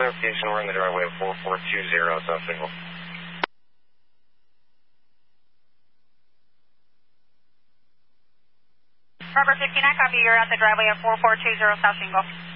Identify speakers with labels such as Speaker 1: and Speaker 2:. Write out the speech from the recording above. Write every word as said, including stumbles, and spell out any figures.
Speaker 1: clarification, we're in the driveway of four four two zero, South Single.
Speaker 2: Robert fifty-nine, copy, you're at the driveway of four four two zero, South Single.